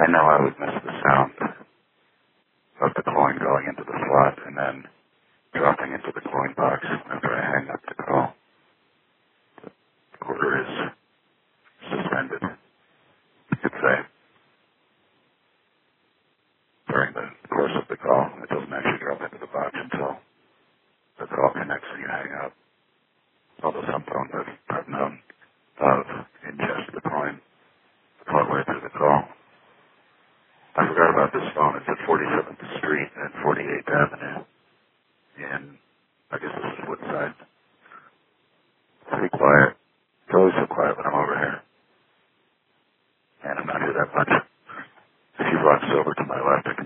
I know I would miss the sound of the coin going into the slot and then dropping into the coin box after I hang up the call. The quarter is suspended, you could say. During the course of the call, it doesn't actually drop into the box until the call connects and you hang up. Although some phones I've known of ingest the coin partway through the call. I forgot about this phone. It's at 47th Street and 48th Avenue in, I guess this is Woodside. Pretty quiet.